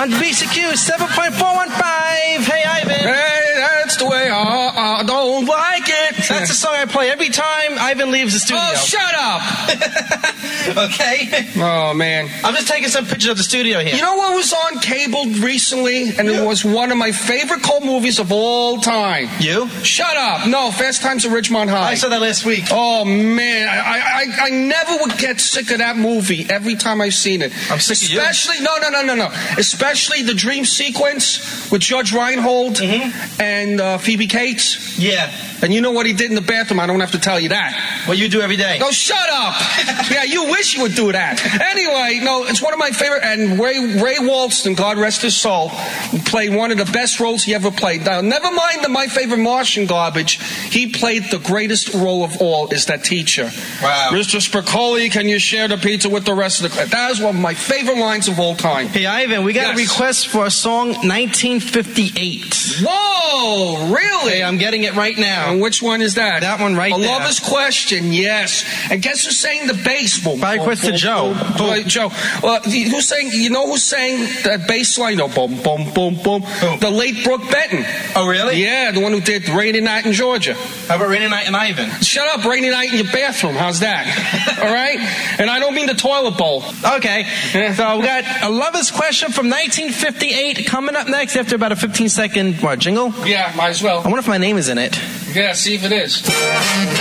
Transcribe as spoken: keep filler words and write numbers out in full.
on B C Q seven point four one five. Hey, Ivan. Hey, that's the way I, I don't like it. That's the song I play every time Ivan leaves the studio. Oh, shut up. Okay. Oh, man. I'm just taking some pictures of the studio here. You know what was on cable recently? And it was one of my favorite cult movies of all time. You? Shut up. No, Fast Times at Ridgemont High. I saw that last week. Oh, man. I, I, I never would get sick of that movie every time I've seen it. I'm sick Especially, of you. no, no, no, no, no. Especially the dream sequence with Judge Reinhold mm-hmm. and uh, Phoebe Cates. Yeah. And you know what he did in the bathroom. I don't have to tell you that. What you do every day. No, shut up. Yeah, you wish you would do that. Anyway, no, it's one of my favorite. And Ray Ray Walston, God rest his soul, played one of the best roles he ever played. Now, never mind the My Favorite Martian garbage. He played the greatest role of all, is that teacher. Wow. Mister Spicoli, can you share the pizza with the rest of the class? That is one of my favorite lines of all time. Hey, Ivan, we got yes. a request for a song nineteen fifty-eight. Whoa, really? Hey, I'm getting it right now. And which one is that? That one right a there. A Lover's Question, yes. And guess who's saying the bass? Boom, By request to Joe. Boom. Joe. Uh, who's saying? You know who's saying that bass line? No, boom, boom, boom, boom. Who? The late Brooke Benton. Oh, really? Yeah, the one who did Rainy Night in Georgia. How about Rainy Night in Ivan? Shut up, Rainy Night in your bathroom. How's that? All right? And I don't mean the toilet bowl. Okay. Yeah. So we got a Lover's Question from nineteen fifty-eight coming up next after about a fifteen second what, jingle? Yeah, might as well. I wonder if my name is in it. Yeah, see if it is.